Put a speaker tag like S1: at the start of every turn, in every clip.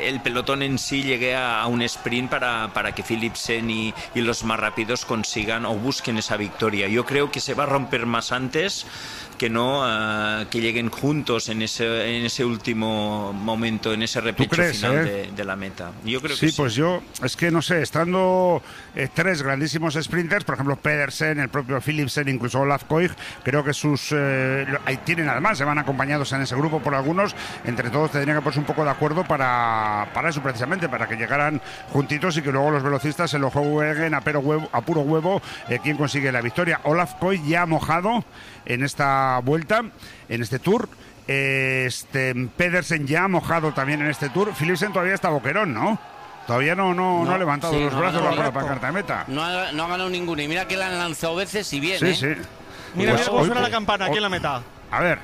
S1: el pelotón en sí llegue a un sprint para que Philipsen y los más rápidos consigan o busquen esa victoria. Yo creo que se va a romper más antes que no que lleguen juntos en ese último momento, en ese repecho final de la meta. Yo creo que sí.
S2: Pues yo, es que no sé, estando tres grandísimos sprinters, por ejemplo Pedersen, el propio Philipsen, incluso Olaf Koig, creo que ahí tienen, además, se van acompañados en ese grupo por algunos, entre todos tendrían que ponerse un poco de acuerdo para eso precisamente, para que llegaran juntitos y que luego los velocistas se lo jueguen a puro huevo quién consigue la victoria. Olaf Koig ya ha mojado en esta vuelta, en este Tour. Pedersen ya ha mojado también en este Tour. Philipsen todavía está boquerón, ¿no? Todavía no ha levantado los brazos bajo la pancarta de meta.
S3: No ha ganado ninguno. Y mira que la han lanzado veces y bien,
S2: Sí.
S4: Mira cómo suena la campana aquí en la meta.
S2: A ver.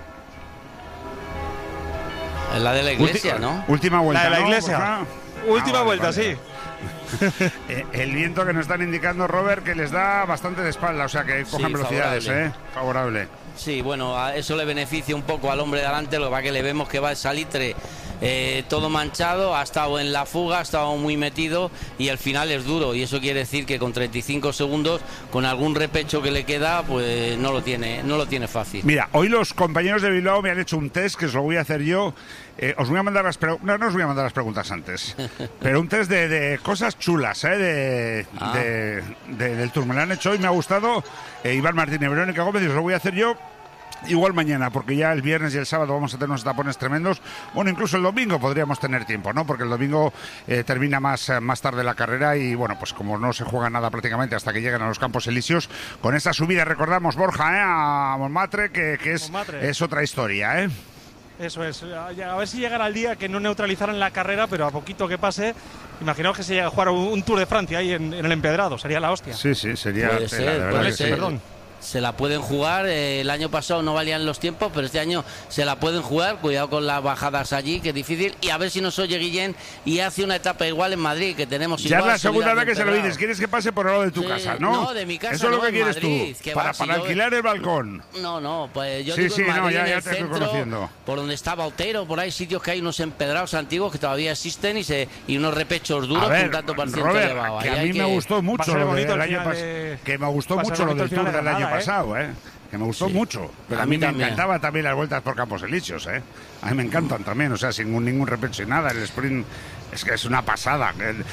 S3: Es la de la iglesia, ¿no?
S2: Última vuelta.
S4: La de la
S2: ¿no,
S4: iglesia.
S2: Borja?
S4: Última vuelta,
S2: vale.
S4: sí.
S2: El viento que nos están indicando, Robert, que les da bastante de espalda, o sea que cojan velocidades, favorable.
S3: Sí, bueno, a eso le beneficia un poco al hombre de delante, lo que pasa que le vemos que va el salitre todo manchado, ha estado en la fuga, ha estado muy metido y al final es duro, y eso quiere decir que con 35 segundos, con algún repecho que le queda, pues no lo tiene fácil.
S2: Mira, hoy los compañeros de Bilbao me han hecho un test que os lo voy a hacer yo. Os voy a mandar las preguntas, no os voy a mandar las preguntas antes, pero un test de cosas chulas, del Tour. Me lo han hecho hoy, me ha gustado. Iván Martínez y Verónica Gómez, y os lo voy a hacer yo igual mañana, porque ya el viernes y el sábado vamos a tener unos tapones tremendos. Bueno, incluso el domingo podríamos tener tiempo, ¿no? Porque el domingo termina más tarde la carrera y, bueno, pues como no se juega nada prácticamente hasta que lleguen a los Campos Elíseos, con esa subida, recordamos, Borja, a Montmartre, que es otra historia, ¿eh?
S4: Eso es, a ver si llegara el día que no neutralizaran la carrera, pero a poquito que pase, imaginaos que se llega a jugar un Tour de Francia ahí en el Empedrado, sería la hostia.
S2: Sí, sería.
S3: Puede ser.
S4: Perdón.
S3: Se la pueden jugar, el año pasado no valían los tiempos, pero este año se la pueden jugar, cuidado con las bajadas allí, que es difícil, y a ver si nos oye Guillén y hace una etapa igual en Madrid, que tenemos
S2: ya
S3: igual.
S2: Ya es la segunda vez que se lo dices, quieres que pase por el lado de tu casa, ¿no?
S3: No, de mi casa.
S2: Eso es lo que quieres
S3: Madrid,
S2: tú,
S3: que
S2: para alquilar el balcón.
S3: No, pues yo digo en Madrid, en el centro, por donde estaba Otero, por ahí sitios que hay unos empedrados antiguos que todavía existen y unos repechos duros con tanto paciente elevado.
S2: Que a mí me gustó mucho lo del año pasado, que me gustó mucho lo del Tour del año pasado, que me gustó mucho, pero a mí me encantaban también las vueltas por Campos Elíseos, a mí me encantan también, o sea, sin ningún repecho y nada, el sprint es que es una pasada.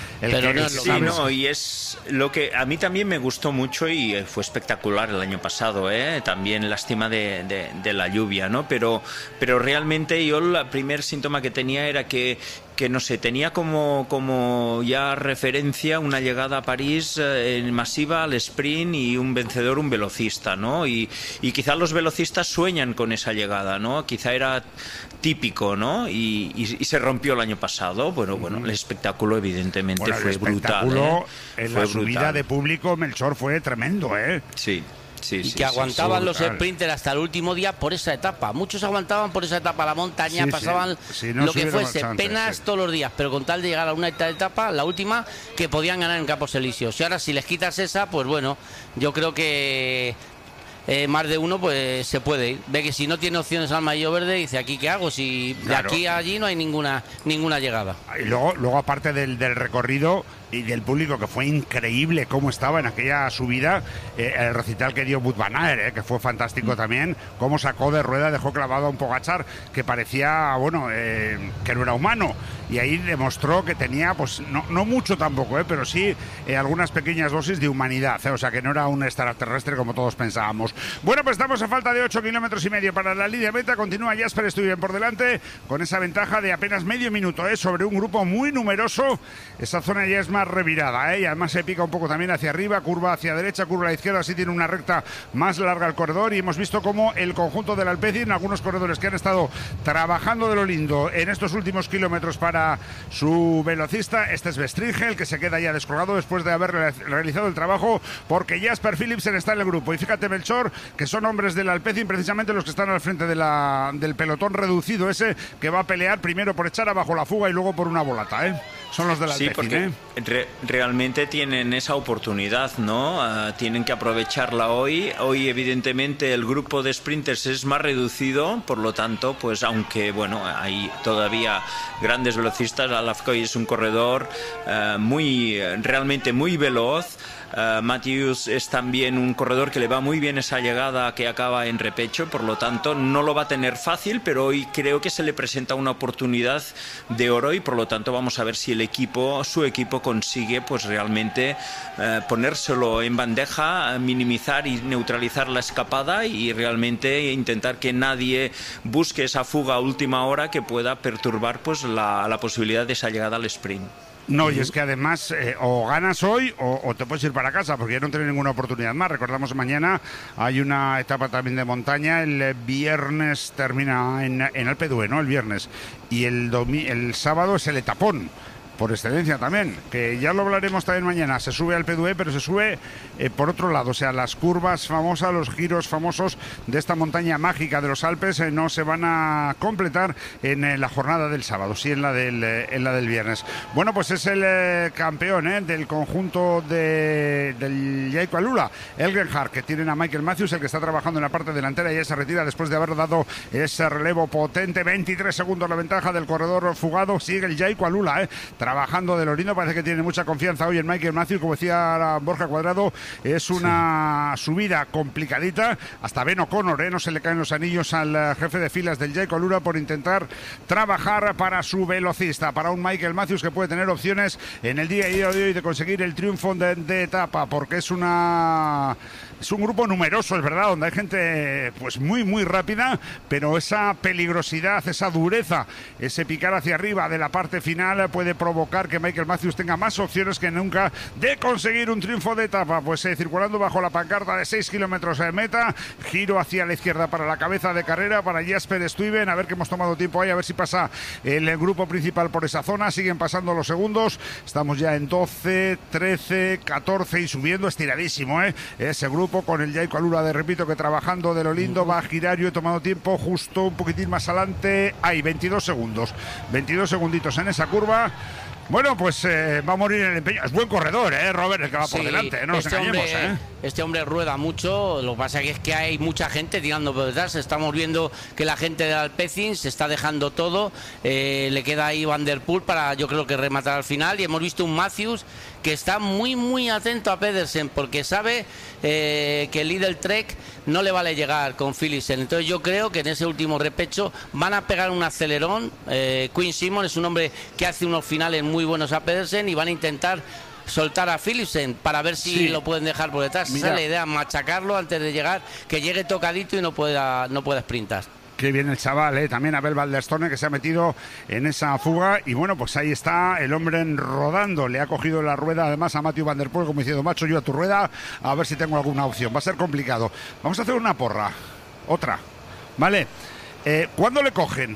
S1: Y es lo que a mí también me gustó mucho y fue espectacular el año pasado, también lástima de la lluvia, ¿no? Pero realmente yo el primer síntoma que tenía era que no sé, tenía como ya referencia una llegada a París masiva al sprint y un vencedor, un velocista, ¿no? Y quizá los velocistas sueñan con esa llegada, ¿no? Quizá era típico, ¿no? Y se rompió el año pasado. Bueno, el espectáculo evidentemente fue brutal.
S2: En la subida de público, Melchor, fue tremendo,
S1: Sí.
S3: Que aguantaban los sprinters hasta el último día por esa etapa. Muchos aguantaban por esa etapa, la montaña, pasaban lo que fuese, penas todos los días, pero con tal de llegar a una etapa, la última, que podían ganar en Campos Elíseos. Y ahora si les quitas esa, pues bueno, yo creo que más de uno pues se puede ir. Ve que si no tiene opciones al maillot verde, dice, ¿aquí qué hago? Si de aquí a allí no hay ninguna llegada.
S2: Y luego aparte del recorrido y del público, que fue increíble cómo estaba en aquella subida, el recital que dio Wout van Aert, que fue fantástico también, cómo sacó de rueda, dejó clavado a un Pogačar que parecía, que no era humano, y ahí demostró que tenía, pues no mucho tampoco, pero sí algunas pequeñas dosis de humanidad, o sea que no era un extraterrestre como todos pensábamos. Bueno, pues estamos a falta de 8,5 kilómetros para la línea meta. Continúa Jasper Stuyven por delante con esa ventaja de apenas medio minuto sobre un grupo muy numeroso. Esa zona ya es más revirada, y además se pica un poco también hacia arriba, curva hacia derecha, curva a la izquierda, así tiene una recta más larga el corredor, y hemos visto cómo el conjunto del Alpecin, algunos corredores que han estado trabajando de lo lindo en estos últimos kilómetros para su velocista, este es Bestringel, que se queda ya descolgado después de haber realizado el trabajo, porque Jasper Philipsen está en el grupo, y fíjate, Melchor, que son hombres del Alpecin precisamente los que están al frente del pelotón reducido ese, que va a pelear primero por echar abajo la fuga y luego por una volata, son los de la
S1: Alpecin, porque realmente tienen esa oportunidad, ¿no? Tienen que aprovecharla hoy. Hoy, evidentemente, el grupo de sprinters es más reducido, por lo tanto, pues aunque, bueno, hay todavía grandes velocistas, Alafcoy es un corredor realmente muy veloz. Matthews es también un corredor que le va muy bien esa llegada que acaba en repecho, por lo tanto no lo va a tener fácil, pero hoy creo que se le presenta una oportunidad de oro y por lo tanto vamos a ver si su equipo consigue pues realmente ponérselo en bandeja, minimizar y neutralizar la escapada y realmente intentar que nadie busque esa fuga a última hora que pueda perturbar pues la posibilidad de esa llegada al sprint.
S2: No, y es que además o ganas hoy o te puedes ir para casa porque ya no tienes ninguna oportunidad más. Recordamos mañana hay una etapa también de montaña, el viernes termina en Alpe d'Huez, ¿no? El viernes. Y el sábado es el etapón. Por excelencia también, que ya lo hablaremos también mañana. Se sube al Alpe d'Huez, pero se sube por otro lado, o sea, las curvas famosas, los giros famosos de esta montaña mágica de los Alpes no se van a completar en la jornada del sábado, sí en la del viernes. Bueno, pues es el campeón del conjunto del Jayco Alula, Elgenhard, que tienen a Michael Matthews, el que está trabajando en la parte delantera y ya se retira después de haber dado ese relevo potente. 23 segundos la ventaja del corredor fugado. Sigue el Jayco Alula, trabajando de lo lindo, parece que tiene mucha confianza hoy en Michael Matthews, como decía Borja Cuadrado, es una subida complicadita, hasta Ben O'Connor, no se le caen los anillos al jefe de filas del Jayco Alula por intentar trabajar para su velocista, para un Michael Matthews que puede tener opciones en el día de hoy de conseguir el triunfo de etapa, porque es un grupo numeroso, es verdad, donde hay gente pues muy muy rápida, pero esa peligrosidad, esa dureza, ese picar hacia arriba de la parte final puede provocar que Michael Matthews tenga más opciones que nunca de conseguir un triunfo de etapa. Pues circulando bajo la pancarta de 6 kilómetros de meta, giro hacia la izquierda para la cabeza de carrera para Jasper Stuyven, a ver que hemos tomado tiempo ahí, a ver si pasa el grupo principal por esa zona. Siguen pasando los segundos, estamos ya en 12, 13, 14 y subiendo estiradísimo ese grupo con el Jayco Alula, repito, que trabajando de lo lindo, va a girar. Yo he tomado tiempo justo un poquitín más adelante, hay 22 segundos, 22 segunditos en esa curva. Bueno, pues va a morir en el empeño. Es buen corredor, Robert, el que va por delante, no nos engañemos.
S3: Este hombre rueda mucho, lo que pasa es que hay mucha gente tirando por detrás. Estamos viendo que la gente del Alpecin se está dejando todo, le queda ahí Van der Poel para, yo creo que rematar al final, y hemos visto un Matthews que está muy muy atento a Pedersen porque sabe que el Lidl Trek no le vale llegar con Philipsen. Entonces yo creo que en ese último repecho van a pegar un acelerón. Quinn Simmons es un hombre que hace unos finales muy buenos a Pedersen y van a intentar soltar a Philipsen para ver si lo pueden dejar por detrás. Esa es la idea, machacarlo antes de llegar, que llegue tocadito y no pueda sprintar.
S2: Qué bien el chaval, también Abel Valderstone, que se ha metido en esa fuga. Y bueno, pues ahí está el hombre rodando. Le ha cogido la rueda además a Mathieu Van der Poel, como diciendo, macho, yo a tu rueda, a ver si tengo alguna opción. Va a ser complicado. Vamos a hacer una porra. Otra. ¿Vale? ¿Cuándo le cogen?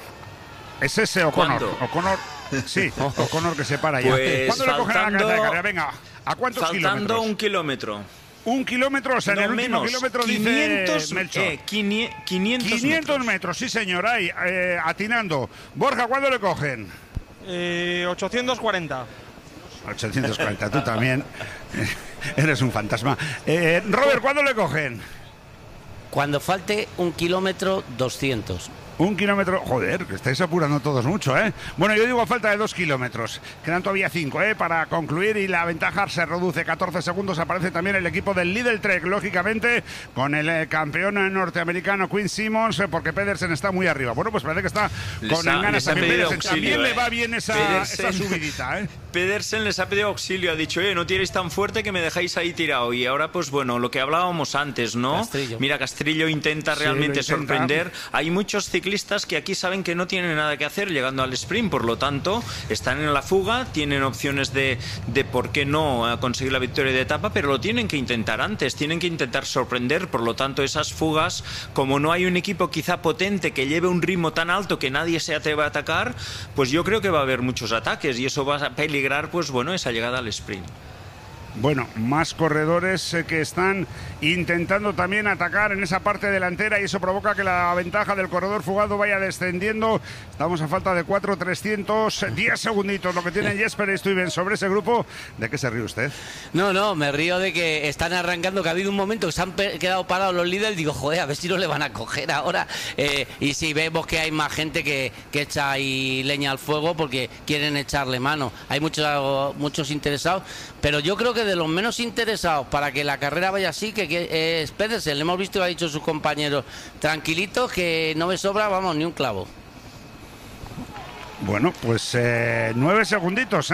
S2: Es ese O'Connor. O'Connor, sí, O'Connor que se para ya.
S1: Pues
S2: ¿Cuándo le cogen a la cabeza de carrera? Venga, ¿a cuántos kilómetros?
S1: Faltando 1 kilómetro.
S2: 1 kilómetro, o sea,
S1: no,
S2: en el último
S1: menos,
S2: kilómetro
S1: 500,
S2: dice Melchor.
S1: 500
S2: metros, sí señor, ahí, atinando. Borja, ¿cuándo le cogen?
S4: 840.
S2: 840, tú también eres un fantasma. Robert, ¿cuándo le cogen?
S3: Cuando falte 1 kilómetro 200.
S2: 1 kilómetro, joder, que estáis apurando todos mucho, Bueno, yo digo a falta de 2 kilómetros. Quedan todavía 5, para concluir y la ventaja se reduce. 14 segundos. Aparece también el equipo del Lidl Trek, lógicamente, con el campeón norteamericano Quinn Simmons, porque Pedersen está muy arriba. Bueno, pues parece que está con ganas también. Pedersen también le va bien esa subidita,
S1: Pedersen les ha pedido auxilio, ha dicho, no tiréis tan fuerte que me dejáis ahí tirado. Y ahora, pues bueno, lo que hablábamos antes, ¿no?
S3: Castrillo.
S1: Mira, Castrillo intenta realmente sorprender. Hay muchos ciclistas que aquí saben que no tienen nada que hacer llegando al sprint, por lo tanto están en la fuga, tienen opciones de por qué no conseguir la victoria de etapa, pero lo tienen que intentar antes, tienen que intentar sorprender. Por lo tanto, esas fugas, como no hay un equipo quizá potente que lleve un ritmo tan alto que nadie se atreva a atacar, pues yo creo que va a haber muchos ataques y eso va a peligrar, pues bueno, esa llegada al sprint.
S2: Bueno, más corredores que están intentando también atacar en esa parte delantera y eso provoca que la ventaja del corredor fugado vaya descendiendo. Estamos a falta de 4:310 segunditos, lo que tienen Jesper y Stuyven sobre ese grupo. ¿De qué se ríe usted?
S3: No, me río de que están arrancando, que ha habido un momento que se han quedado parados los líderes. Digo, joder, a ver si no le van a coger ahora. Y si vemos que hay más gente que echa ahí leña al fuego porque quieren echarle mano. Hay muchos interesados, pero yo creo que de los menos interesados para que la carrera vaya así, que es Pedersen. Le hemos visto y ha dicho sus compañeros, tranquilitos, que no me sobra, vamos, ni un clavo.
S2: Bueno, pues 9 segunditos,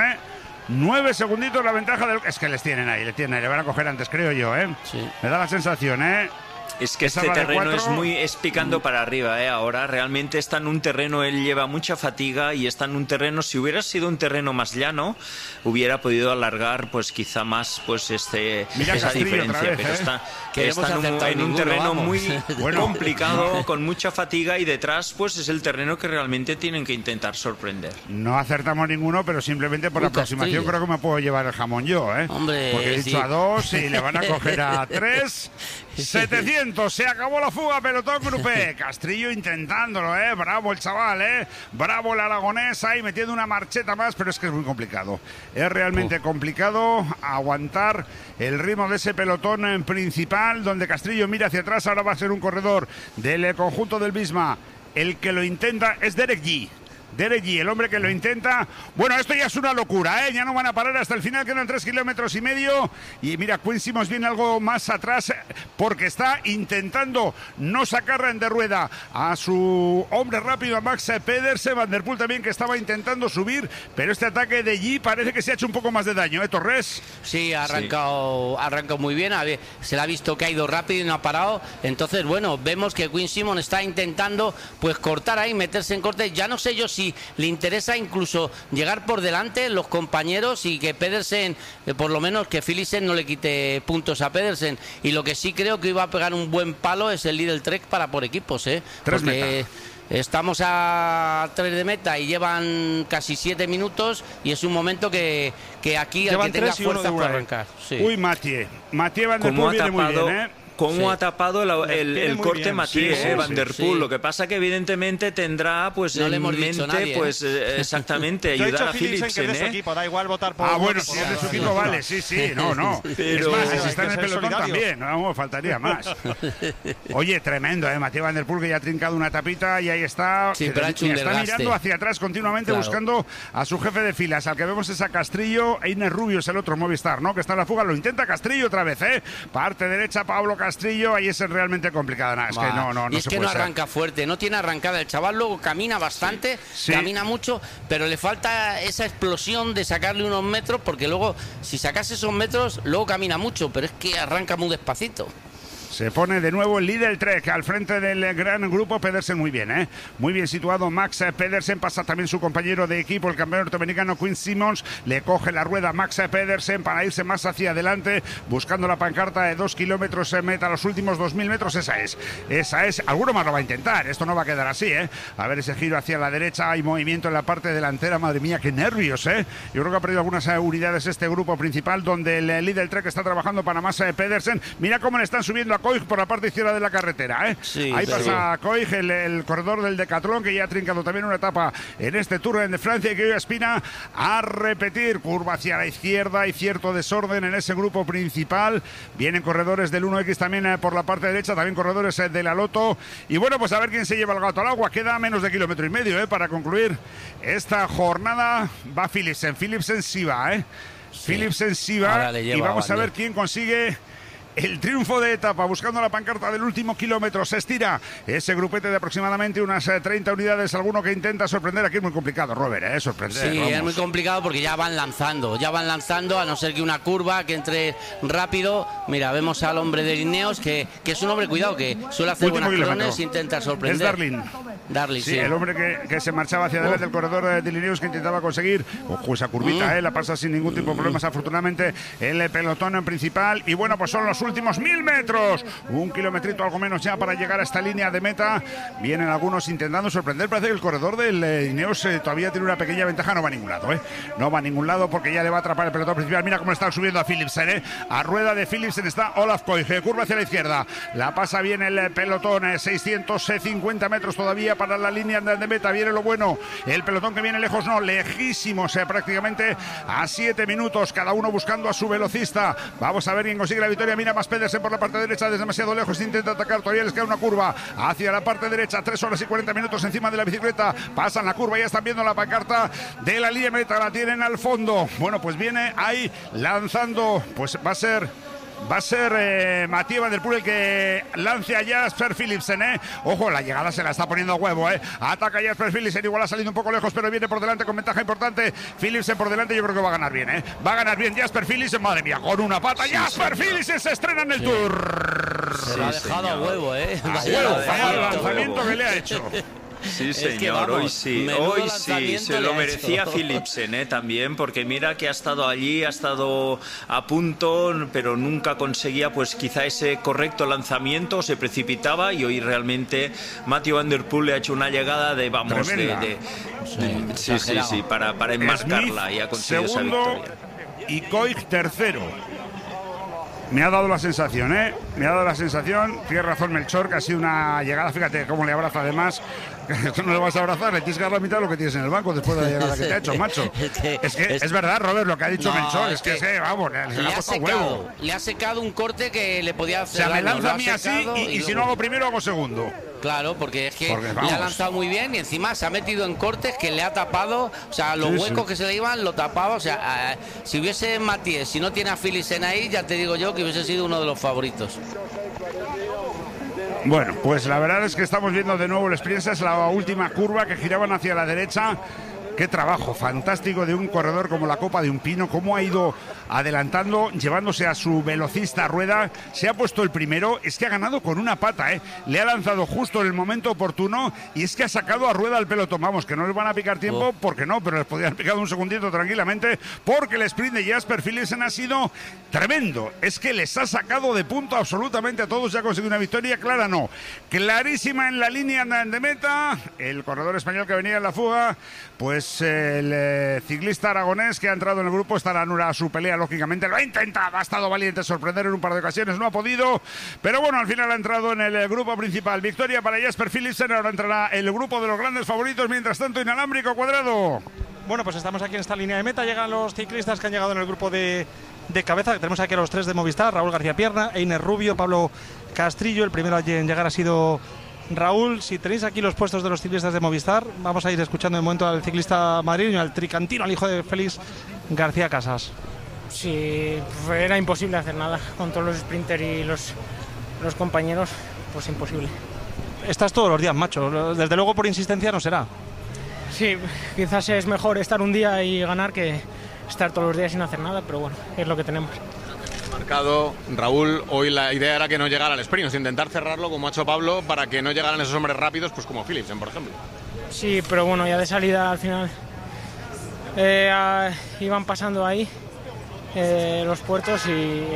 S2: 9 segunditos la ventaja del... Es que les tienen ahí, le van a coger antes, creo yo,
S3: Sí.
S2: Me da la sensación,
S1: Es que este terreno es picando para arriba, ahora realmente está en un terreno, él lleva mucha fatiga y está en un terreno, si hubiera sido un terreno más llano, hubiera podido alargar pues quizá más pues esa diferencia,
S2: vez,
S1: pero está en un terreno muy complicado, con mucha fatiga y detrás pues es el terreno que realmente tienen que intentar sorprender.
S2: No acertamos ninguno, pero simplemente por la aproximación creo que me puedo llevar el jamón yo,
S3: Hombre,
S2: porque he dicho a 2 y le van a coger a 3. 700, se acabó la fuga, pelotón grupé. Castrillo intentándolo, bravo el chaval, bravo el aragonés ahí metiendo una marcheta más, pero es que es muy complicado. Es realmente complicado aguantar el ritmo de ese pelotón principal, donde Castrillo mira hacia atrás. Ahora va a ser un corredor del conjunto del Visma. El que lo intenta es Derek G. el hombre que lo intenta. Bueno, esto ya es una locura, ya no van a parar hasta el final, quedan 3,5 kilómetros. Y mira, Quinn Simmons viene algo más atrás porque está intentando no sacar de rueda a su hombre rápido, a Max Pedersen. Van der Poel también, que estaba intentando subir, pero este ataque de G parece que se ha hecho un poco más de daño, Torres.
S3: Sí, ha arrancado muy bien. A ver, se le ha visto que ha ido rápido y no ha parado. Entonces, bueno, vemos que Quinn Simmons está intentando pues cortar ahí, meterse en corte. Ya no sé yo si le interesa incluso llegar por delante los compañeros y que Pedersen, por lo menos que Philipsen no le quite puntos a Pedersen. Y lo que sí creo que iba a pegar un buen palo es el Lidl Trek para por equipos, porque estamos a 3 de meta y llevan casi 7 minutos y es un momento que aquí el que tenga fuerza para arrancar. Sí.
S2: Uy, Mathieu Van der Poel viene muy bien,
S1: Cómo ha tapado el corte Mathieu, Van der Poel. Lo que pasa que evidentemente tendrá pues
S3: no
S1: en
S3: le hemos
S1: mente
S3: dicho nadie,
S1: pues exactamente ayudar a Philipsen,
S4: que de su equipo, da igual votar por
S2: bueno, si es de su equipo vale, sí, no.
S1: Pero
S2: es más, si está en el pelotón también, no faltaría más. Oye, tremendo, Mathieu Van der Poel, que ya ha trincado una tapita y ahí está.
S3: Sí, pero ha hecho un
S2: está mirando hacia atrás continuamente, buscando a su jefe de filas. Al que vemos es a Castrillo. Einer Rubio es el otro Movistar, ¿no? Que está en la fuga, lo intenta Castrillo otra vez, parte derecha, Pablo Castrillo, ahí es realmente complicado. Es que no
S3: y es que no arranca fuerte, no tiene arrancada. El chaval luego camina bastante, camina mucho, pero le falta esa explosión de sacarle unos metros, porque luego, si sacase esos metros, luego camina mucho, pero es que arranca muy despacito.
S2: Se pone de nuevo el líder Trek al frente del gran grupo. Pedersen muy bien, muy bien situado Max Pedersen. Pasa también su compañero de equipo, el campeón norteamericano Quinn Simmons. Le coge la rueda Max Pedersen para irse más hacia adelante, buscando la pancarta de 2 kilómetros meta. Los últimos 2.000 metros, esa es. Alguno más lo va a intentar, esto no va a quedar así, A ver ese giro hacia la derecha, hay movimiento en la parte delantera. Madre mía, qué nervios, Yo creo que ha perdido algunas unidades este grupo principal, donde el líder Trek está trabajando para Max Pedersen. Mira cómo le están subiendo a Koig por la parte izquierda de la carretera,
S3: Sí,
S2: ahí pasa Koig, el corredor del Decathlon, que ya ha trincado también una etapa en este Tour de Francia, y que hoy aspira a repetir. Curva hacia la izquierda, hay cierto desorden en ese grupo principal. Vienen corredores del 1X también por la parte derecha, también corredores de la Loto. Y bueno, pues a ver quién se lleva el gato al agua. Queda menos de 1,5 kilómetros, para concluir esta jornada. Va Philipsen sí va, Philipsen sí va, y vamos a ver quién consigue el triunfo de etapa, buscando la pancarta del último kilómetro. Se estira ese grupete de aproximadamente unas 30 unidades. Alguno que intenta sorprender. Aquí es muy complicado, Robert, sorprender.
S3: Sí, es muy complicado porque ya van lanzando, a no ser que una curva que entre rápido. Mira, vemos al hombre de Ineos, que es un hombre, cuidado, que suele hacer buenas clones, intenta sorprender.
S2: Es Darling,
S3: sí.
S2: El hombre que se marchaba hacia adelante, el corredor de Ineos, que intentaba conseguir esa curvita, la pasa sin ningún tipo de problemas, afortunadamente, el pelotón principal. Y bueno, pues son los últimos 1000 metros. 1 kilometrito algo menos ya para llegar a esta línea de meta. Vienen algunos intentando sorprender. Parece que el corredor del Ineos todavía tiene una pequeña ventaja. No va a ningún lado, no va a ningún lado porque ya le va a atrapar el pelotón principal. Mira cómo están subiendo a Philipsen, A rueda de Philipsen está Olaf Koig, curva hacia la izquierda. La pasa bien el pelotón, 650 metros todavía para la línea de meta. Viene lo bueno, el pelotón que viene lejos, no, lejísimos, prácticamente a 7 minutos, cada uno buscando a su velocista. Vamos a ver quién consigue la victoria. Mira más Pedersen por la parte derecha, desde demasiado lejos, intenta atacar, todavía les queda una curva hacia la parte derecha, 3 horas y 40 minutos encima de la bicicleta, pasan la curva, ya están viendo la pancarta de la línea de meta, la tienen al fondo. Bueno, pues viene ahí lanzando, pues va a ser Mathieu van der Poel el que lance a Jasper Philipsen, Ojo, la llegada se la está poniendo a huevo, Ataca Jasper Philipsen, igual ha salido un poco lejos, pero viene por delante con ventaja importante. Philipsen por delante, yo creo que va a ganar bien, Va a ganar bien Jasper Philipsen, madre mía, con una pata. Sí, Jasper Philipsen se estrena en el Tour.
S3: Se lo ha dejado a huevo,
S2: A huevo, el lanzamiento que le ha hecho.
S1: Sí, señor, es que vamos, hoy sí, se lo merecía Philipsen, también, porque mira que ha estado allí, ha estado a punto, pero nunca conseguía, pues quizá ese correcto lanzamiento, se precipitaba, y hoy realmente Mathieu van der Poel le ha hecho una llegada de, vamos, sí, para enmarcarla, y ha conseguido
S2: segundo,
S1: esa victoria.
S2: Y Koig tercero. Me ha dado la sensación, Me ha dado la sensación, tiene razón Melchor, que ha sido una llegada, fíjate cómo le abraza además. Tú no le vas a abrazar, le tienes que dar la mitad de lo que tienes en el banco después de la llegada que te ha hecho, macho. Es verdad, Robert, lo que ha dicho Melchor, es que vamos,
S3: le ha secado un corte que le podía hacer.
S2: O sea, me lanza a mí así y si no hago primero, hago segundo.
S3: Claro, porque es que le ha lanzado muy bien y encima se ha metido en cortes que le ha tapado, o sea, los huecos que se le iban lo tapaba, o sea, si hubiese Mathieu, si no tiene a Philipsen ahí, ya te digo yo que hubiese sido uno de los favoritos.
S2: Bueno, pues la verdad es que estamos viendo de nuevo el sprint, es la última curva que giraban hacia la derecha. Qué trabajo fantástico de un corredor como la copa de un pino, cómo ha ido adelantando, llevándose a su velocista Rueda, se ha puesto el primero, es que ha ganado con una pata, le ha lanzado justo en el momento oportuno y es que ha sacado a Rueda al pelotón. Vamos, que no les van a picar tiempo, porque no, pero les podrían haber picado un segundito tranquilamente, porque el sprint de Jasper Philipsen ha sido tremendo, es que les ha sacado de punto absolutamente a todos, ya ha conseguido una victoria clara, no, clarísima en la línea de meta, el corredor español que venía en la fuga, pues el ciclista aragonés que ha entrado en el grupo está a su pelea, lógicamente lo ha intentado, ha estado valiente sorprender en un par de ocasiones, no ha podido, pero bueno, al final ha entrado en el grupo principal. Victoria para Jasper Philipsen, ahora entrará el grupo de los grandes favoritos, mientras tanto Inalámbrico Cuadrado.
S4: Bueno, pues estamos aquí en esta línea de meta, llegan los ciclistas que han llegado en el grupo de cabeza, tenemos aquí a los 3 de Movistar, Raúl García Pierna, Einer Rubio, Pablo Castrillo, el primero en llegar ha sido Raúl. Si tenéis aquí los puestos de los ciclistas de Movistar, vamos a ir escuchando de momento al ciclista madrileño, al tricantino, al hijo de Félix García Casas.
S5: Sí, era imposible hacer nada con todos los sprinters y los compañeros, pues imposible.
S4: Estás todos los días, macho, desde luego por insistencia no será.
S5: Sí, quizás es mejor estar un día y ganar que estar todos los días sin hacer nada, pero bueno, es lo que tenemos.
S6: Marcado, Raúl, hoy la idea era que no llegara al sprint, intentar cerrarlo como ha hecho Pablo para que no llegaran esos hombres rápidos, pues como Philipsen, por ejemplo.
S5: Sí, pero bueno, ya de salida al final iban pasando ahí los puertos y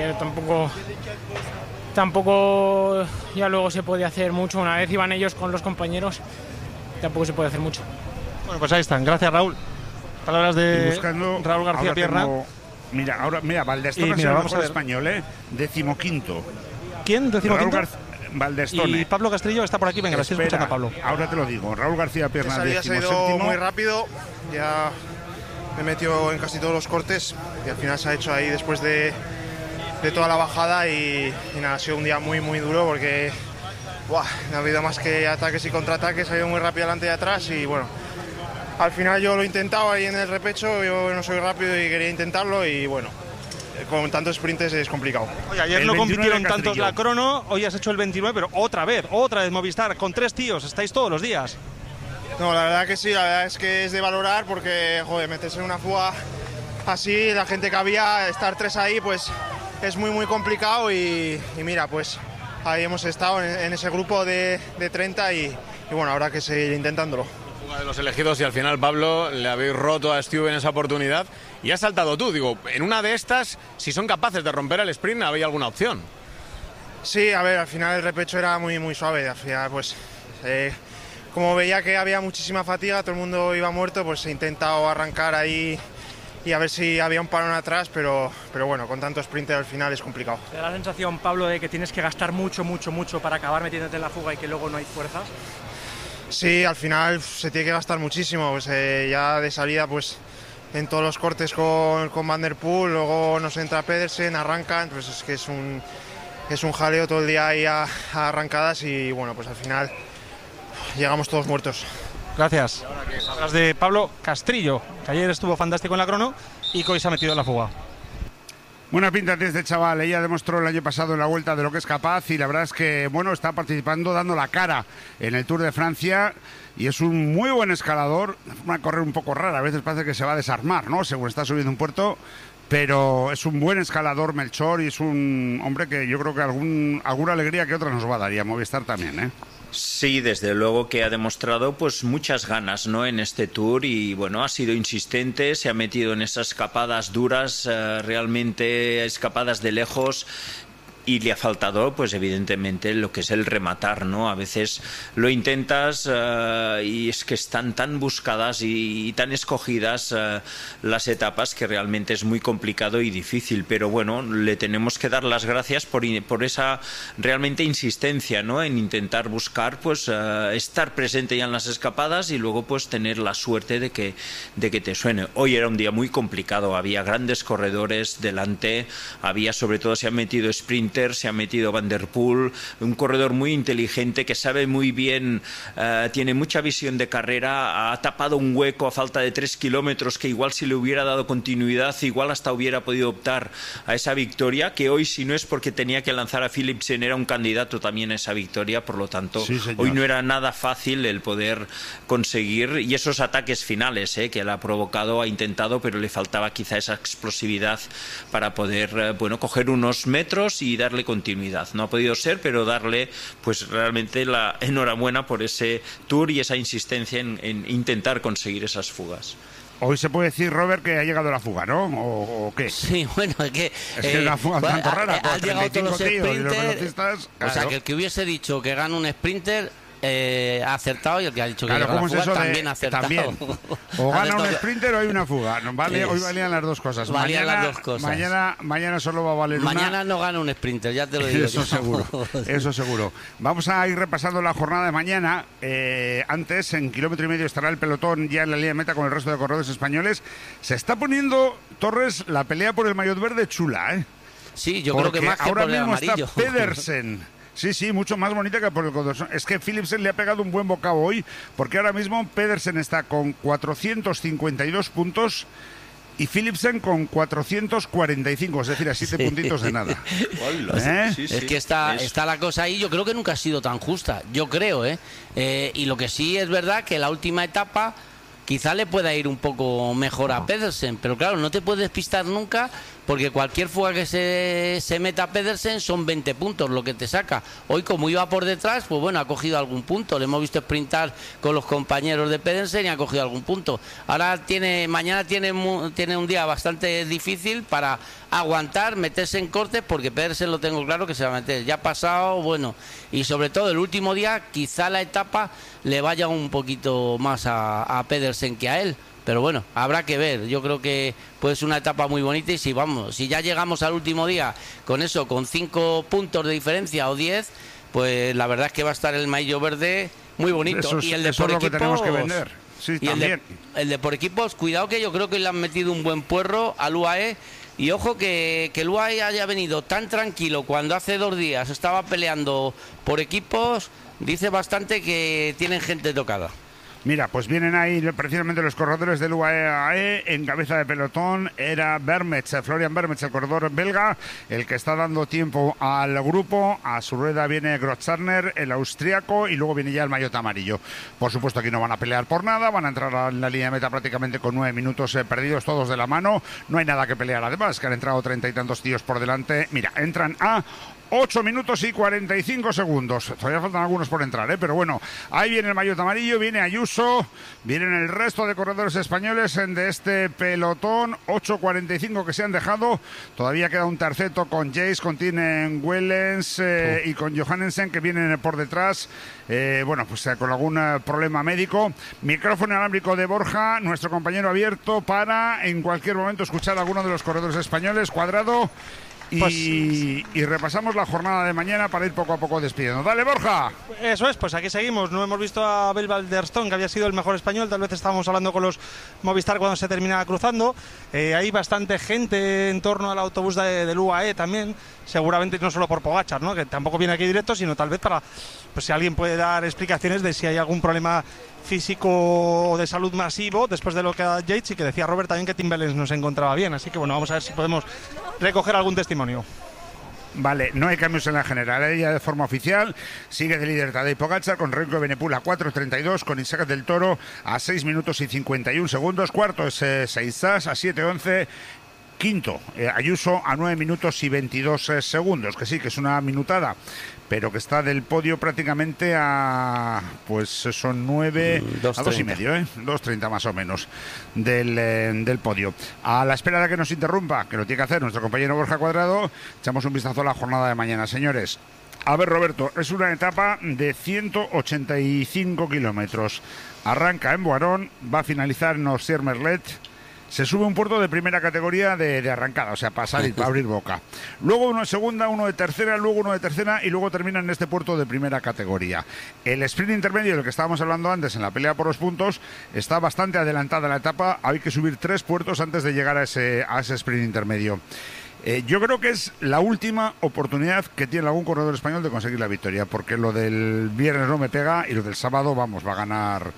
S5: tampoco ya luego se podía hacer mucho. Una vez iban ellos con los compañeros, tampoco se puede hacer mucho.
S4: Bueno, pues ahí están, gracias Raúl. Palabras de Raúl García Pierna.
S2: Mira, Valdestone es el mejor español, 15º.
S4: ¿Quién? 15º.
S2: Valdestone.
S4: Y Pablo Castrillo está por aquí, venga, así escuchando a Pablo.
S2: Ahora te lo digo, Raúl García Pierna,
S7: Esa se ha ido muy rápido, ya me metió en casi todos los cortes y al final se ha hecho ahí después de toda la bajada y nada, ha sido un día muy muy duro porque no ha habido más que ataques y contraataques, ha ido muy rápido adelante y atrás y bueno, al final yo lo he intentado ahí en el repecho, yo no soy rápido y quería intentarlo y bueno, con tantos sprints es complicado.
S4: Oye, ayer no compitieron tantos la crono, hoy has hecho el 29, pero otra vez Movistar, con 3 tíos, estáis todos los días.
S7: No, la verdad que sí, la verdad es que es de valorar porque, joder, meterse en una fuga así, la gente que había, estar 3 ahí, pues es muy muy complicado y mira, pues ahí hemos estado en ese grupo de 30 y bueno, habrá que seguir intentándolo.
S6: De los elegidos y al final, Pablo, le habéis roto a Stu en esa oportunidad y has saltado tú. Digo, en una de estas, si son capaces de romper el sprint, ¿había alguna opción?
S7: Sí, a ver, al final el repecho era muy, muy suave. Al final, pues, como veía que había muchísima fatiga, todo el mundo iba muerto, pues he intentado arrancar ahí y a ver si había un parón atrás, pero bueno, con tanto sprinter al final es complicado.
S4: ¿Te da la sensación, Pablo, de que tienes que gastar mucho para acabar metiéndote en la fuga y que luego no hay fuerzas?
S7: Sí, al final se tiene que gastar muchísimo, pues, ya de salida pues en todos los cortes con Van der Poel, luego nos entra Pedersen, arrancan, pues es que es un jaleo todo el día ahí a arrancadas y bueno, pues al final llegamos todos muertos.
S4: Gracias. Hablas de Pablo Castrillo, que ayer estuvo fantástico en la crono y que hoy se ha metido en la fuga.
S2: Buena pinta tiene este chaval, ella demostró el año pasado en la Vuelta de lo que es capaz y la verdad es que, bueno, está participando, dando la cara en el Tour de Francia y es un muy buen escalador, va a correr un poco rara, a veces parece que se va a desarmar, ¿no?, según está subiendo un puerto, pero es un buen escalador Melchor y es un hombre que yo creo que alguna alegría que otra nos va a dar y a Movistar también, ¿eh?
S1: Sí, desde luego que ha demostrado pues muchas ganas, ¿no?, en este Tour y bueno, ha sido insistente, se ha metido en esas escapadas duras, realmente escapadas de lejos. Y le ha faltado, pues evidentemente, lo que es el rematar, ¿no? A veces lo intentas y es que están tan buscadas y tan escogidas las etapas que realmente es muy complicado y difícil. Pero bueno, le tenemos que dar las gracias por esa realmente insistencia, ¿no?, en intentar buscar, pues estar presente ya en las escapadas y luego pues tener la suerte de que te suene. Hoy era un día muy complicado, había grandes corredores delante, había sobre todo, se han metido sprint, se ha metido Van der Poel, un corredor muy inteligente que sabe muy bien, tiene mucha visión de carrera, ha tapado un hueco a falta de 3 kilómetros que igual si le hubiera dado continuidad, igual hasta hubiera podido optar a esa victoria, que hoy si no es porque tenía que lanzar a Philipsen era un candidato también a esa victoria, por lo tanto sí, hoy no era nada fácil el poder conseguir, y esos ataques finales que él ha provocado, ha intentado, pero le faltaba quizá esa explosividad para poder coger unos metros y darle continuidad. No ha podido ser, pero darle pues realmente la enhorabuena por ese Tour y esa insistencia en intentar conseguir esas fugas.
S2: Hoy se puede decir, Robert, que ha llegado la fuga, ¿no? ¿O qué?
S3: Sí, bueno, es que
S2: la fuga es tanto rara.
S3: Han llegado todos los
S2: sprinters.
S3: Claro. O sea, que el que hubiese dicho que gana un sprinter ha acertado, y el que ha dicho que
S2: claro,
S3: llega la fuga también ha acertado.
S2: También. O gana un sprinter o hay una fuga. No, vale, hoy valían las dos cosas. Mañana solo va a valer
S3: mañana no gana un sprinter, ya te lo digo.
S2: Eso seguro, eso seguro. Vamos a ir repasando la jornada de mañana. Antes, en 1,5 kilómetros estará el pelotón ya en la línea de meta con el resto de corredores españoles. Se está poniendo, Torres, la pelea por el maillot verde chula, ¿eh?
S3: Sí, yo creo que más que
S2: ahora
S3: por el
S2: mismo
S3: amarillo.
S2: Está Pedersen. Sí, mucho más bonita que por el Condorcet. Es que Philipsen le ha pegado un buen bocado hoy, porque ahora mismo Pedersen está con 452 puntos y Philipsen con 445, es decir, a 7 puntitos de nada.
S3: Es que está la cosa ahí, yo creo que nunca ha sido tan justa, yo creo, y lo que sí es verdad que la última etapa quizá le pueda ir un poco mejor a Pedersen, pero claro, no te puedes despistar nunca, porque cualquier fuga que se meta a Pedersen son 20 puntos lo que te saca. Hoy, como iba por detrás, pues bueno, ha cogido algún punto. Le hemos visto sprintar con los compañeros de Pedersen y ha cogido algún punto. Mañana tiene un día bastante difícil para aguantar, meterse en cortes, porque Pedersen lo tengo claro que se va a meter. Ya ha pasado, bueno, y sobre todo el último día, quizá la etapa le vaya un poquito más a Pedersen que a él. Pero bueno, habrá que ver. Yo creo que puede ser una etapa muy bonita y si ya llegamos al último día con 5 puntos de diferencia o 10, pues la verdad es que va a estar el maillot verde muy bonito.
S2: Y el de por equipos, lo que tenemos que vender. Sí,
S3: y
S2: también.
S3: El de por equipos, cuidado que yo creo que le han metido un buen puerro al UAE. Y ojo que el UAE haya venido tan tranquilo cuando hace 2 días estaba peleando por equipos, dice bastante que tienen gente tocada.
S2: Mira, pues vienen ahí precisamente los corredores del UAE. En cabeza de pelotón era Florian Vermets, el corredor belga, el que está dando tiempo al grupo. A su rueda viene Grotzarner, el austriaco, y luego viene ya el maillot amarillo. Por supuesto, aquí no van a pelear por nada, van a entrar en la línea de meta prácticamente con 9 minutos perdidos, todos de la mano. No hay nada que pelear, además, que han entrado 30 y tantos tíos por delante. Mira, entran a 8 minutos y 45 segundos. Todavía faltan algunos por entrar, pero bueno, ahí viene el maillot amarillo, viene Ayuso, vienen el resto de corredores españoles de este pelotón. 8.45 que se han dejado. Todavía queda un terceto con Jace, con Tinen Wellens y con Johannesen, que vienen por detrás. Bueno, pues con algún problema médico. Micrófono inalámbrico de Borja, nuestro compañero abierto para en cualquier momento escuchar a alguno de los corredores españoles. Cuadrado. Y repasamos la jornada de mañana para ir poco a poco despidiendo. Dale, Borja.
S4: Eso es, pues aquí seguimos. No hemos visto a Abel Valderstone, que había sido el mejor español. Tal vez estábamos hablando con los Movistar cuando se terminaba cruzando. Hay bastante gente en torno al autobús del UAE también. Seguramente no solo por Pogačar, ¿no? Que tampoco viene aquí directo, sino tal vez para, pues si alguien puede dar explicaciones de si hay algún problema físico o de salud masivo después de lo que ha Yates, y que decía Robert también que Tim Wellens no se encontraba bien. Así que bueno, vamos a ver si podemos recoger algún testimonio.
S2: Vale, no hay cambios en la general, ya de forma oficial. Sigue de líder Tadej Pogačar con Remco Evenepoel a 4.32, con Isaac del Toro a 6 minutos y 51 segundos. Cuarto es Seizas a 7.11. Quinto, Ayuso a 9 minutos y 22 segundos, que sí, que es una minutada, pero que está del podio prácticamente a, pues son 9, a 2,5, 2.30 más o menos del podio. A la espera de que nos interrumpa, que lo tiene que hacer nuestro compañero Borja Cuadrado, echamos un vistazo a la jornada de mañana, señores. A ver, Roberto, es una etapa de 185 kilómetros. Arranca en Boirón, va a finalizar en Ossier-Merlet. Se sube un puerto de primera categoría de arrancada, o sea, para salir, para abrir boca. Luego uno de segunda, uno de tercera, luego uno de tercera y luego termina en este puerto de primera categoría. El sprint intermedio, del que estábamos hablando antes en la pelea por los puntos, está bastante adelantada la etapa. Hay que subir 3 puertos antes de llegar a ese sprint intermedio. Yo creo que es la última oportunidad que tiene algún corredor español de conseguir la victoria, porque lo del viernes no me pega y lo del sábado, vamos, va a ganar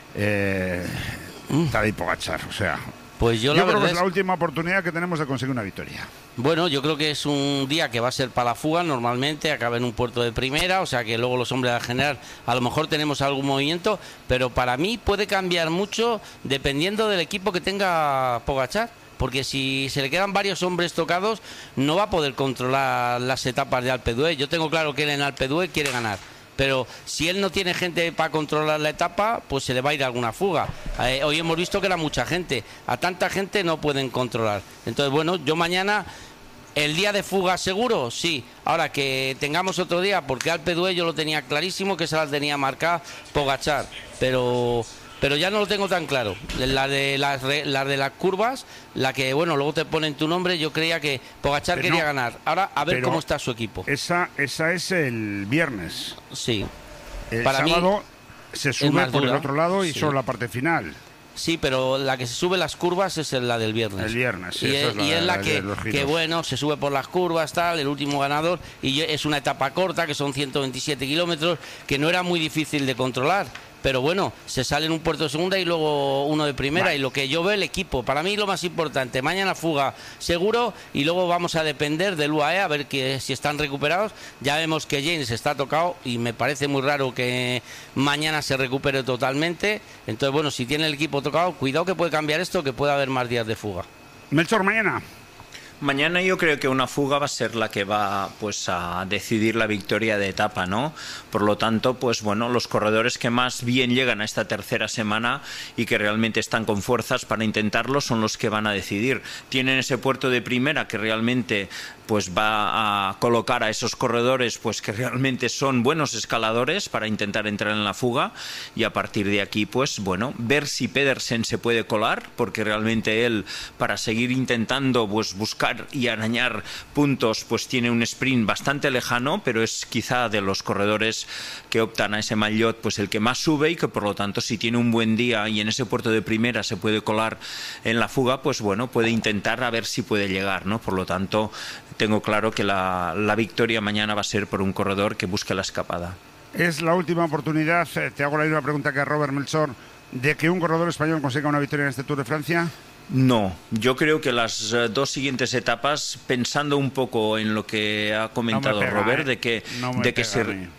S2: Tadej Pogačar, o sea...
S3: Pues yo
S2: creo que es la última oportunidad que tenemos de conseguir una victoria.
S3: Bueno, yo creo que es un día que va a ser para la fuga, normalmente acaba en un puerto de primera, o sea que luego los hombres al general a lo mejor tenemos algún movimiento, pero para mí puede cambiar mucho dependiendo del equipo que tenga Pogačar, porque si se le quedan varios hombres tocados no va a poder controlar las etapas de Alpe d'Huez. Yo tengo claro que él en Alpe d'Huez quiere ganar, pero si él no tiene gente para controlar la etapa, pues se le va a ir alguna fuga. Hoy hemos visto que era mucha gente, a tanta gente no pueden controlar. Entonces, bueno, yo mañana, el día de fuga seguro, sí. Ahora que tengamos otro día, porque Alpe d'Huez yo lo tenía clarísimo, que se las tenía marcada Pogačar, pero ya no lo tengo tan claro. La de las curvas, la que, bueno, luego te ponen tu nombre, yo creía que Pogačar quería ganar. Ahora, a ver cómo está su equipo.
S2: Esa es el viernes.
S3: Sí.
S2: El sábado se sube por el otro lado y solo la parte final.
S3: Sí, pero la que se sube las curvas es la del viernes.
S2: El viernes, sí.
S3: Y es la que, bueno, se sube por las curvas, tal, el último ganador, y es una etapa corta, que son 127 kilómetros, que no era muy difícil de controlar. Pero bueno, se sale en un puerto de segunda y luego uno de primera. Vale. Y lo que yo veo, el equipo, para mí lo más importante, mañana fuga seguro y luego vamos a depender del UAE a ver si están recuperados. Ya vemos que James está tocado y me parece muy raro que mañana se recupere totalmente. Entonces, bueno, si tiene el equipo tocado, cuidado que puede cambiar esto, que puede haber más días de fuga.
S2: Melchor, mañana.
S1: Mañana yo creo que una fuga va a ser la que va pues a decidir la victoria de etapa, ¿no? Por lo tanto, pues bueno, los corredores que más bien llegan a esta tercera semana y que realmente están con fuerzas para intentarlo son los que van a decidir. Tienen ese puerto de primera que realmente pues va a colocar a esos corredores pues que realmente son buenos escaladores para intentar entrar en la fuga, y a partir de aquí pues bueno, ver si Pedersen se puede colar, porque realmente él, para seguir intentando pues buscar y arañar puntos, pues tiene un sprint bastante lejano, pero es quizá de los corredores que optan a ese maillot pues el que más sube, y que por lo tanto si tiene un buen día y en ese puerto de primera se puede colar en la fuga, pues bueno, puede intentar a ver si puede llegar, ¿no? Por lo tanto, tengo claro que la victoria mañana va a ser por un corredor que busque la escapada.
S2: Es la última oportunidad, te hago la misma pregunta que a Robert, Melchor, de que un corredor español consiga una victoria en este Tour de Francia.
S1: No, yo creo que las dos siguientes etapas, pensando un poco en lo que ha comentado Robert, de que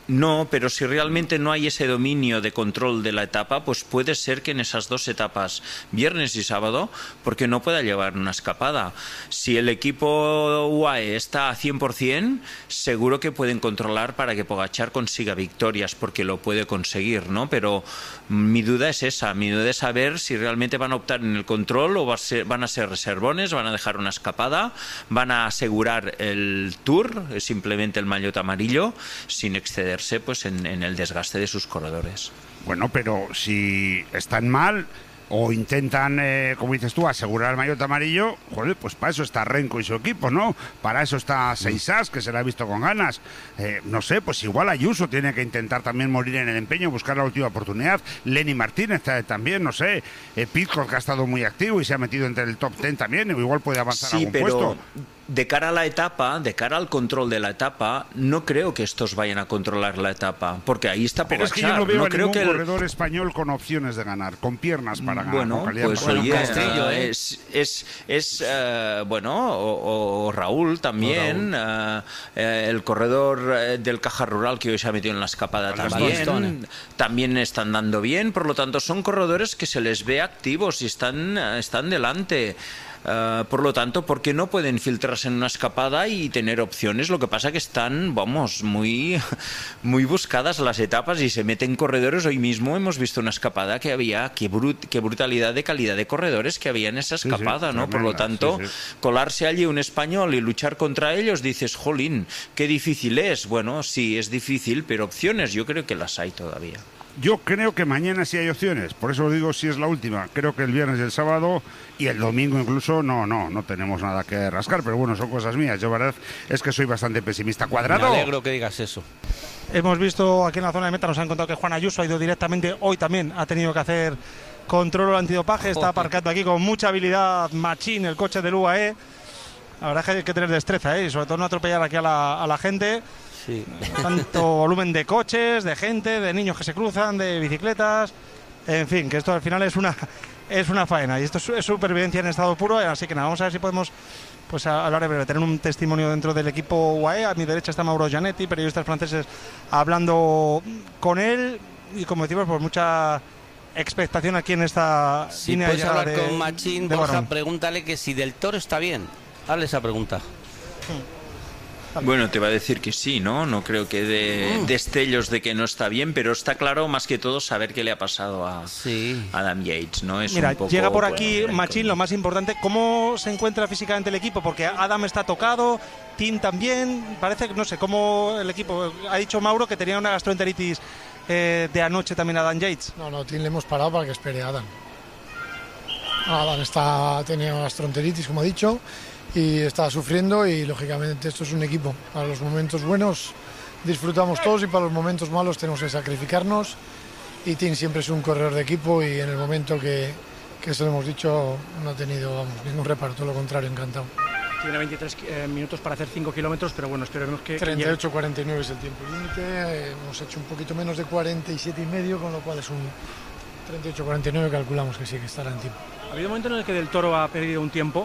S1: No, pero si realmente no hay ese dominio de control de la etapa, pues puede ser que en esas 2 etapas, viernes y sábado, porque no pueda llevar una escapada. Si el equipo UAE está a 100%, seguro que pueden controlar para que Pogačar consiga victorias, porque lo puede conseguir, ¿no? Pero mi duda es esa, mi duda es saber si realmente van a optar en el control o van a ser reservones, van a dejar una escapada, van a asegurar el Tour, simplemente el maillot amarillo, sin exceder pues en el desgaste de sus corredores.
S2: Bueno, pero si están mal o intentan, como dices tú, asegurar el maillot amarillo, joder, pues para eso está Renko y su equipo, ¿no? Para eso está Seisas, que se la ha visto con ganas. No sé, pues igual Ayuso tiene que intentar también morir en el empeño, buscar la última oportunidad. Lenny Martínez también, no sé. Pitcock, que ha estado muy activo y se ha metido entre el top 10 también, igual puede avanzar algún puesto.
S1: De cara a la etapa, de cara al control de la etapa, no creo que estos vayan a controlar la etapa, porque ahí está Pogačar.
S2: Pero es que yo no veo ningún corredor español con opciones de ganar, con piernas para ganar.
S1: Bueno, pues oye, Castrillo, bueno, o Raúl también, el corredor del Caja Rural que hoy se ha metido en la escapada también están dando bien, por lo tanto son corredores que se les ve activos y están delante. Por lo tanto, ¿por qué no pueden filtrarse en una escapada y tener opciones? Lo que pasa que están, vamos, muy buscadas las etapas y se meten corredores. Hoy mismo hemos visto una escapada que había, qué brutalidad de calidad de corredores que había en esa escapada, ¿no? Por lo tanto, colarse allí un español y luchar contra ellos, dices, jolín, qué difícil es. Bueno, sí, es difícil, pero opciones yo creo que las hay todavía.
S2: Yo creo que mañana sí hay opciones, por eso digo si es la última. Creo que el viernes y el sábado y el domingo incluso no tenemos nada que rascar, pero bueno, son cosas mías. Yo la verdad es que soy bastante pesimista. Cuadrado.
S3: Me alegro que digas eso.
S4: Hemos visto aquí en la zona de meta, nos han contado que Juan Ayuso ha ido directamente, hoy también ha tenido que hacer control antidopaje, está aparcando aquí con mucha habilidad Machín, el coche del UAE. La verdad es que hay que tener destreza, y sobre todo no atropellar aquí a la gente.
S3: Sí.
S4: Tanto volumen de coches, de gente, de niños que se cruzan, de bicicletas, en fin, que esto al final es una faena y esto es supervivencia en estado puro, así que nada, vamos a ver si podemos pues hablar de breve, tener un testimonio dentro del equipo UAE. A mi derecha está Mauro Gianetti, periodistas franceses, hablando con él y como decimos, pues mucha expectación aquí en esta línea de llegada.
S3: Si puedes hablar con Machín, Borja, pregúntale que si Del Toro está bien. Hazle esa pregunta.
S1: Bueno, te va a decir que sí, ¿no? No creo que de destellos de que no está bien, pero está claro más que todo saber qué le ha pasado a Adam Yates, ¿no? Es
S4: Mira,
S1: un poco,
S4: llega por aquí Machín, lo más importante, ¿cómo se encuentra físicamente el equipo? Porque Adam está tocado, Tim también, parece que no sé, cómo el equipo, ha dicho Mauro que tenía una gastroenteritis de anoche también Adam Yates.
S8: No, Tim le hemos parado para que espere a Adam. Adam tenía gastroenteritis, como ha dicho, y está sufriendo y lógicamente esto es un equipo. Para los momentos buenos disfrutamos todos y para los momentos malos tenemos que sacrificarnos y Tim siempre es un corredor de equipo y en el momento que se lo hemos dicho no ha tenido ningún reparo, todo lo contrario, encantado.
S9: Tiene 23 minutos para hacer 5 kilómetros, pero bueno, esperemos que...
S8: 38-49 es el tiempo límite, hemos hecho un poquito menos de 47,5, con lo cual es un 38-49, calculamos que sí que estará en tiempo.
S9: Ha habido un momento en el que Del Toro ha perdido un tiempo,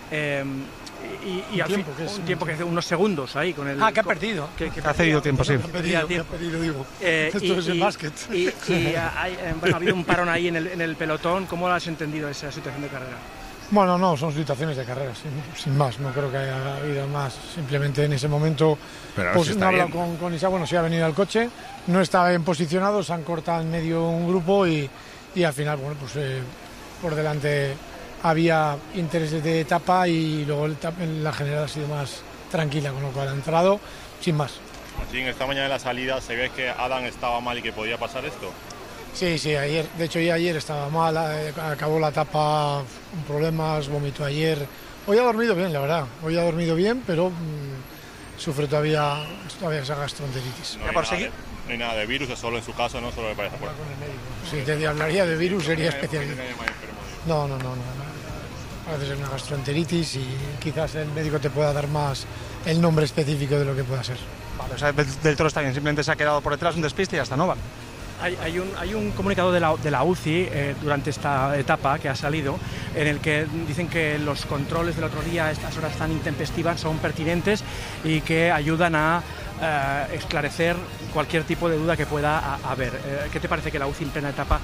S9: un tiempo que hace unos segundos ahí con el...
S8: que ha perdido.
S4: Que ha cedido tiempo, sí.
S8: Ha perdido, digo. Esto es el básquet.
S9: Ha habido un parón ahí en el pelotón. ¿Cómo lo has entendido esa situación de carrera?
S8: Bueno, no, son situaciones de carrera, sin más. No creo que haya habido más. Simplemente en ese momento pues, no he hablado con Isa. Bueno, sí ha venido al coche, no estaba bien posicionado, se han cortado en medio un grupo y al final, bueno, pues por delante había intereses de etapa y luego la general ha sido más tranquila, con lo cual ha entrado sin más.
S10: Martín, esta mañana en la salida se ve que Adam estaba mal y que podía pasar esto.
S8: Sí, ayer, de hecho ya ayer estaba mal, acabó la etapa con problemas, vomitó ayer. Hoy ha dormido bien, la verdad, pero sufre todavía esa gastroenteritis.
S10: No hay nada de virus, es solo en su caso, no solo le parece por...
S8: Si te hablaría de virus sería especialista. No. Parece ser una gastroenteritis y quizás el médico te pueda dar más el nombre específico de lo que pueda ser.
S4: Vale, o sea, Del Toro está bien, simplemente se ha quedado por detrás, un despiste y ya está, ¿no? Vale.
S9: Hay un comunicado de la UCI durante esta etapa que ha salido en el que dicen que los controles del otro día a estas horas tan intempestivas son pertinentes y que ayudan a esclarecer cualquier tipo de duda que pueda haber. ¿Qué te parece que la UCI en plena etapa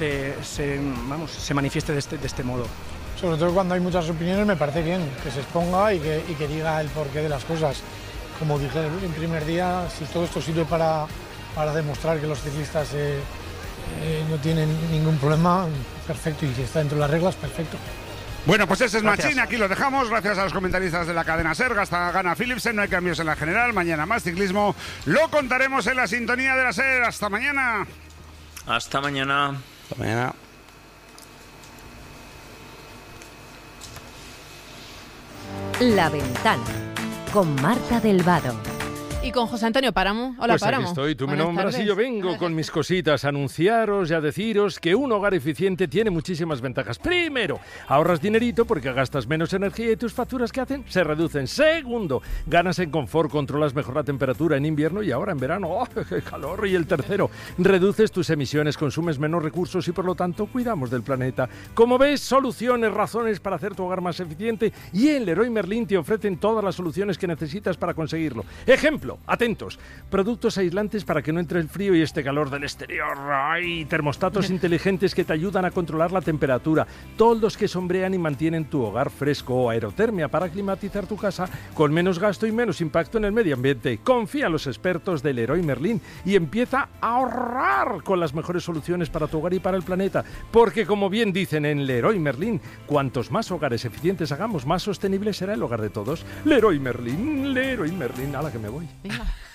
S9: se manifieste de este modo?
S8: Sobre todo cuando hay muchas opiniones me parece bien que se exponga y que diga el porqué de las cosas. Como dije en primer día, si todo esto sirve para demostrar que los ciclistas no tienen ningún problema, perfecto, y si está dentro de las reglas, perfecto.
S2: Bueno, pues ese es Machín, aquí lo dejamos, gracias a los comentaristas de la cadena SER, hasta gana Philipsen, no hay cambios en la general, mañana más ciclismo, lo contaremos en la sintonía de la SER, hasta mañana.
S1: Hasta mañana.
S3: Hasta mañana.
S11: La Ventana, con Marta del Vado.
S12: Y con José Antonio Páramo. Hola,
S13: pues
S12: Páramo.
S13: Aquí estoy, tú me nombras y yo vengo con mis cositas a anunciaros y a deciros que un hogar eficiente tiene muchísimas ventajas. Primero, ahorras dinerito porque gastas menos energía y tus facturas ¿qué hacen? Se reducen. Segundo, ganas en confort, controlas mejor la temperatura en invierno y ahora en verano. ¡Oh, qué calor! Y el tercero, reduces tus emisiones, consumes menos recursos y por lo tanto cuidamos del planeta. Como ves, soluciones, razones para hacer tu hogar más eficiente y en Leroy Merlin te ofrecen todas las soluciones que necesitas para conseguirlo. Ejemplo, atentos, productos aislantes para que no entre el frío y este calor del exterior. ¡Ay! Termostatos inteligentes que te ayudan a controlar la temperatura, toldos que sombrean y mantienen tu hogar fresco o aerotermia para climatizar tu casa con menos gasto y menos impacto en el medio ambiente. Confía en los expertos de Leroy Merlin y empieza a ahorrar con las mejores soluciones para tu hogar y para el planeta, porque como bien dicen en Leroy Merlin, cuantos más hogares eficientes hagamos, más sostenible será el hogar de todos. Leroy Merlin, ala que me voy.
S12: Venga.